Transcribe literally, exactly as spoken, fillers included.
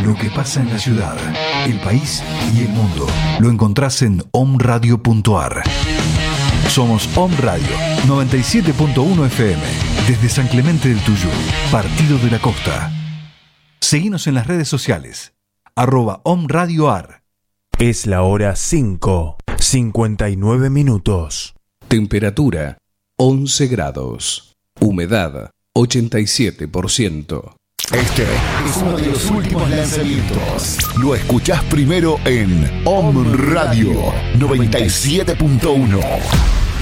Lo que pasa en la ciudad, el país y el mundo lo encontrás en omradio punto ar. Somos Om Radio noventa y siete punto uno F M desde San Clemente del Tuyú, Partido de la Costa. Seguinos en las redes sociales, arroba omradioar. Es la hora cinco, cincuenta y nueve minutos. Temperatura once grados. Humedad ochenta y siete por ciento. Este es uno de los últimos lanzamientos. Lo escuchás primero en Om Radio noventa y siete punto uno.